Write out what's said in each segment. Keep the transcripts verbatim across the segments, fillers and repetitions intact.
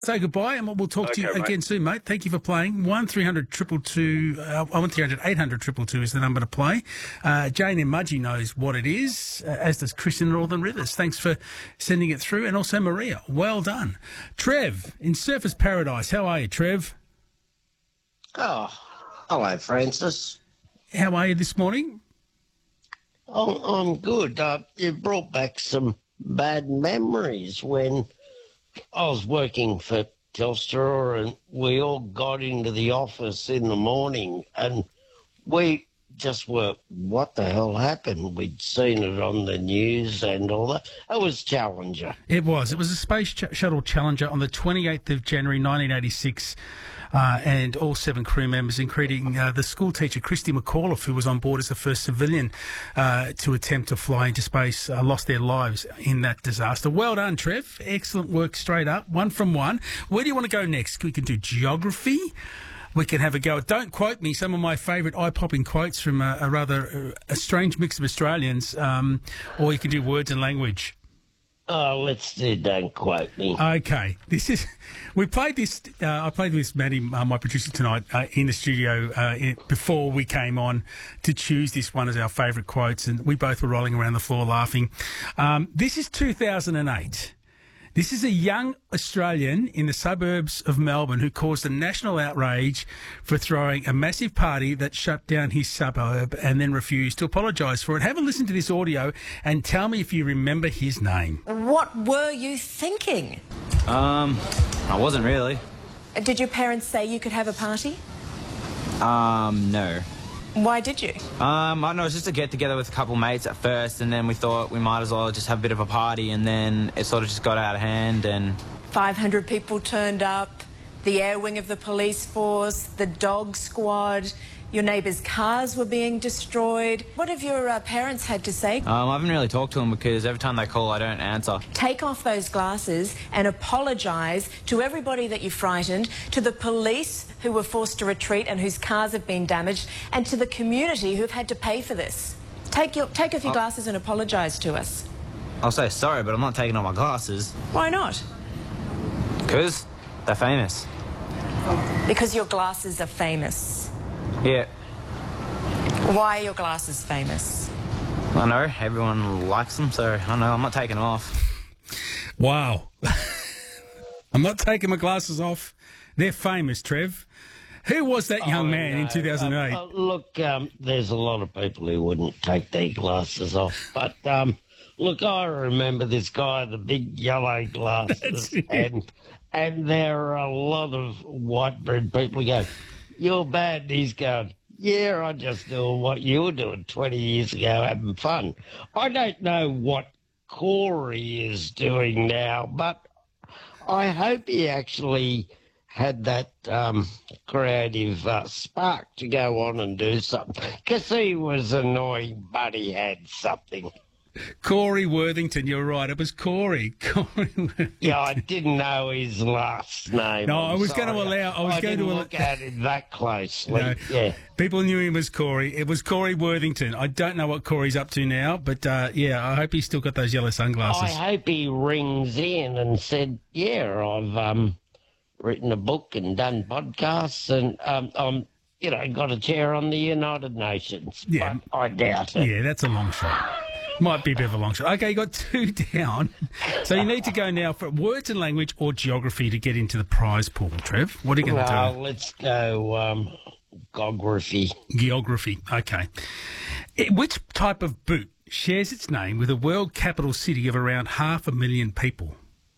Say goodbye, and we'll talk to you Okay, mate. again soon, mate. Thank you for playing. One three hundred triple two. Uh, one three hundred eight hundred triple two is the number to play. Uh, Jane in Mudgee knows what it is, uh, as does Chris in Northern Rivers. Thanks for sending it through, and also Maria. Well done, Trev in Surfers Paradise. How are you, Trev? Oh, hello, Francis. How are you this morning? Oh, I'm good. Uh, you brought back some bad memories when I was working for Telstra and we all got into the office in the morning and we just were, what the hell happened? We'd seen it on the news and all that. It was Challenger. It was. It was a Space ch- Shuttle Challenger on the twenty-eighth of January nineteen eighty-six. Uh, and all seven crew members, including uh, the school teacher, Christy McAuliffe, who was on board as the first civilian uh, to attempt to fly into space, uh, lost their lives in that disaster. Well done, Trev. Excellent work straight up. One from one. Where do you want to go next? We can do geography. We can have a go at Don't Quote Me, some of my favourite eye-popping quotes from a, a rather a strange mix of Australians, um, or you can do words and language. Oh, let's do Don't Quote Me. Okay, this is. We played this. Uh, I played with Maddie, uh, my producer tonight, uh, in the studio uh, in, before we came on to choose this one as our favourite quotes, and we both were rolling around the floor laughing. Um, this is two thousand eight. This is a young Australian in the suburbs of Melbourne who caused a national outrage for throwing a massive party that shut down his suburb and then refused to apologise for it. Have a listen to this audio and tell me if you remember his name. What were you thinking? Um, I wasn't really. Did your parents say you could have a party? Um, no. Why did you? Um, I don't know, it was just a get-together with a couple mates at first, and then we thought we might as well just have a bit of a party, and then it sort of just got out of hand, and... five hundred people turned up, the air wing of the police force, the dog squad, your neighbours' cars were being destroyed. What have your uh, parents had to say? Um, I haven't really talked to them because every time they call, I don't answer. Take off those glasses and apologise to everybody that you frightened, to the police who were forced to retreat and whose cars have been damaged, and to the community who've had to pay for this. Take, your, take off your glasses and apologise to us. I'll say sorry, but I'm not taking off my glasses. Why not? Because they're famous. Because your glasses are famous. Yeah. Why are your glasses famous? I know, everyone likes them, so I know, I'm not taking them off. Wow. I'm not taking my glasses off. They're famous, Trev. Who was that young Oh, man no. in two thousand eight? Uh, uh, look, um, there's a lot of people who wouldn't take their glasses off. But, um, look, I remember this guy with the big yellow glasses. and and there are a lot of white bread people who go, you're bad. And he's going, yeah, I just doing what you were doing twenty years ago, having fun. I don't know what Corey is doing now, but I hope he actually had that um, creative uh, spark to go on and do something. Because he was annoying, but he had something. Corey Worthington, you're right. It was Corey. Corey Worthington. Yeah, I didn't know his last name. No, I'm I was sorry. going to allow. I was I going didn't to look at him that closely. No. Yeah. People knew him as Corey. It was Corey Worthington. I don't know what Corey's up to now, but uh, yeah, I hope he's still got those yellow sunglasses. I hope he rings in and said, yeah, I've um, written a book and done podcasts and um, I'm, you know, got a chair on the United Nations. Yeah. But I doubt it. Yeah, that's a long shot. Might be a bit of a long shot. Okay, you got two down. So you need to go now for words and language or geography to get into the prize pool, Trev. What are you going to Well, do? let's go um, geography. Geography. Okay. Eh, Which type of boot shares its name with a world capital city of around half a million people?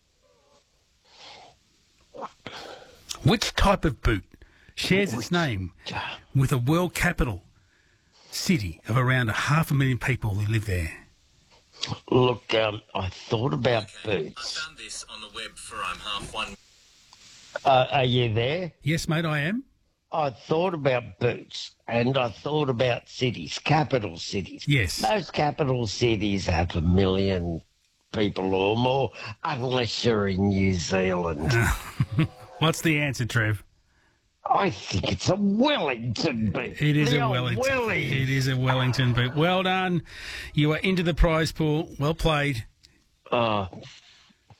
Which type of boot shares its name with a world capital city of around a half a million people who live there? Look, um, I thought about boots. I found this on the web for I'm half one. Uh, are you there? Yes, mate, I am. I thought about boots and I thought about cities, capital cities. Yes. Most capital cities have a million people or more, unless you're in New Zealand. What's the answer, Trev? I think it's a Wellington boot. It is The a old Wellington. Wellies. It is a Wellington boot. Well done. You are into the prize pool. Well played. Oh,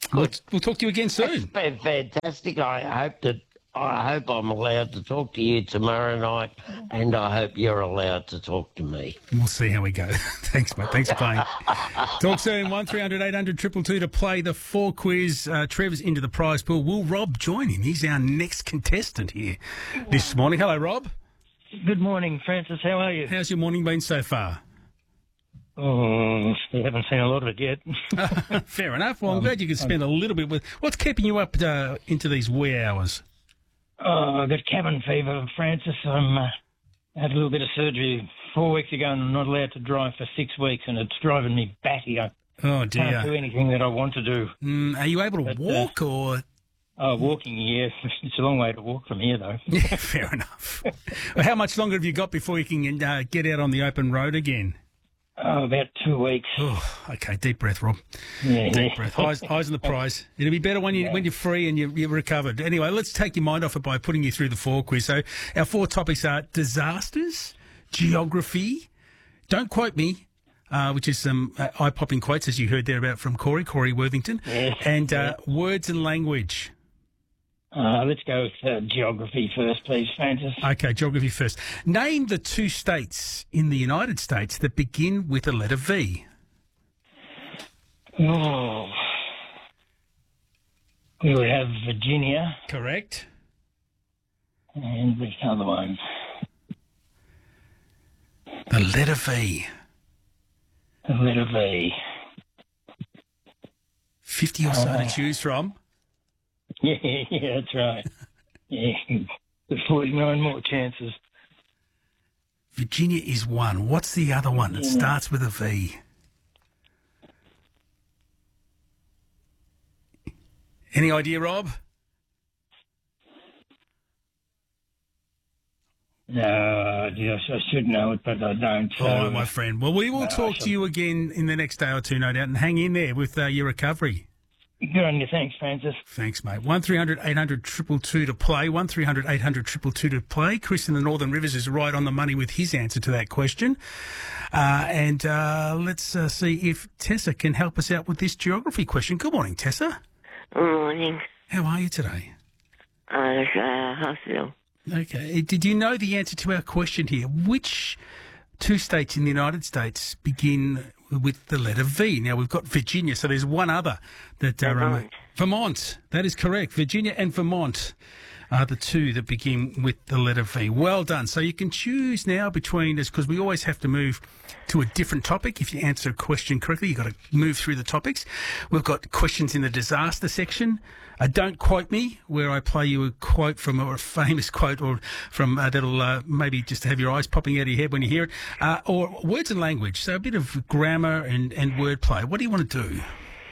We'll, we'll talk to you again It's soon. been fantastic. I hope that I hope I'm allowed to talk to you tomorrow night, and I hope you're allowed to talk to me. We'll see how we go. Thanks, mate. Thanks for playing. Talk soon. one three hundred eight hundred two two two to play the four quiz. Uh, Trevor's into the prize pool. Will Rob join him? He's our next contestant here this morning. Hello, Rob. Good morning, Francis. How are you? How's your morning been so far? Oh, we haven't seen a lot of it yet. Fair enough. Well, I'm glad you can spend a little bit with... What's keeping you up uh, into these wee hours? Oh, I've got cabin fever, Francis. I'm uh, had a little bit of surgery four weeks ago, and I'm not allowed to drive for six weeks, and it's driving me batty. I Oh, dear. can't do anything that I want to do. Mm, are you able to But, uh, walk or... Oh, walking, yeah. It's a long way to walk from here, though. Yeah, fair enough. Well, how much longer have you got before you can uh, get out on the open road again? Oh, about two weeks. Oh, okay. Deep breath, Rob. Yeah, Deep yeah. breath. Eyes, eyes on the prize. It'll be better when you when you're free and you, you're recovered. Anyway, let's take your mind off it by putting you through the four quiz. So our four topics are disasters, geography. Don't quote me. Uh, which is some uh, eye-popping quotes, as you heard there about from Corey, Corey Worthington, Yes, and uh, words and language. Uh, let's go with uh, geography first, please, Francis. Okay, geography first. Name the two states in the United States that begin with the letter V. Oh. We would have Virginia, Correct. and which other one? The letter V. The letter V. fifty or so to choose from. Yeah, yeah, that's right. Yeah, the forty-nine more chances. Virginia is one. What's the other one that starts with a V? Any idea, Rob? No, yes, I should know it, but I don't. So. Oh, my friend. Well, we will talk to you again in the next day or two, no doubt, and hang in there with uh, your recovery. Good on you. Thanks, Francis. Thanks, mate. one three hundred eight hundred two two two to play. one three hundred eight hundred two two two to play. Chris in the Northern Rivers is right on the money with his answer to that question. Uh, and uh, let's uh, see if Tessa can help us out with this geography question. Good morning, Tessa. Good morning. How are you today? Uh, it's, uh, hospital. Okay. Did you know the answer to our question here? Which two states in the United States begin with the letter V? Now, we've got Virginia, so there's one other that... Uh, Vermont. Vermont. That is correct. Virginia and Vermont are the two that begin with the letter V. Well done. So you can choose now between us, because we always have to move to a different topic. If you answer a question correctly, you've got to move through the topics. We've got questions in the disaster section. Uh, Don't Quote Me, where I play you a quote from, or a famous quote, or from uh, that'll uh, maybe just have your eyes popping out of your head when you hear it. Uh, or words and language, so a bit of grammar and, and wordplay. What do you want to do?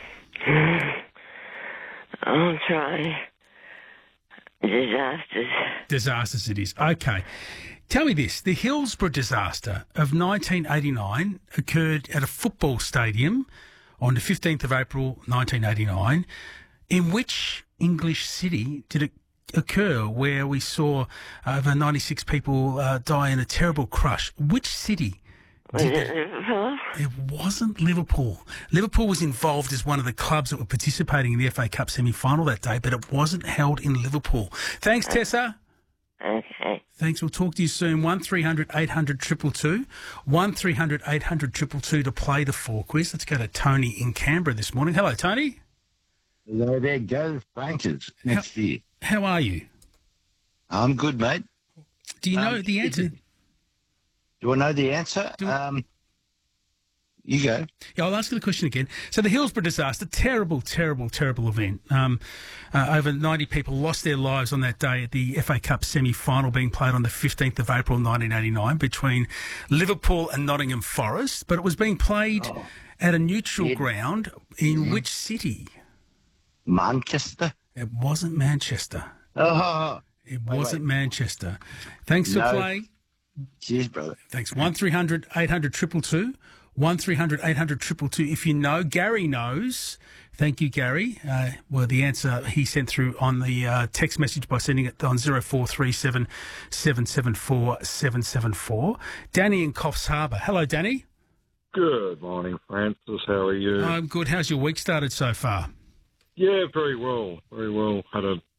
I'll try. Disasters. Disasters it is. Okay. Tell me this. The Hillsborough disaster of nineteen eighty-nine occurred at a football stadium on the fifteenth of April nineteen eighty-nine. In which English city did it occur, where we saw over ninety-six people uh, die in a terrible crush? Which city? Was Did it that- Liverpool? It wasn't Liverpool. Liverpool was involved as one of the clubs that were participating in the F A Cup semi-final that day, but it wasn't held in Liverpool. Thanks, Tessa. Okay. Thanks. We'll talk to you soon. one three hundred eight hundred two two two. one three hundred eight hundred two two two to play the four quiz. Let's go to Tony in Canberra this morning. Hello, Tony. Hello there, go Francis. Next year. How are you? I'm good, mate. Do you know Um, the answer? Do I know the answer? Do- um, you go. Yeah, I'll ask you the question again. So the Hillsborough disaster, terrible, terrible, terrible event. Um, uh, over ninety people lost their lives on that day at the F A Cup semi-final being played on the fifteenth of April nineteen eighty-nine between Liverpool and Nottingham Forest. But it was being played Oh. at a neutral Yeah. ground in Mm-hmm. which city? Manchester. It wasn't Manchester. Oh, It Wait, wasn't wait. Manchester. Thanks for No. playing. cheers, brother. Thanks. one three hundred eight hundred two two two. one three hundred eight hundred two two two. If you know, Gary knows. Thank you, Gary. Uh, well, the answer he sent through on the uh, text message by sending it on zero four three seven seven seven four seven seven four. Danny in Coffs Harbour. Hello, Danny. Good morning, Francis. How are you? I'm good. How's your week started so far? Yeah, very well, very well. Had a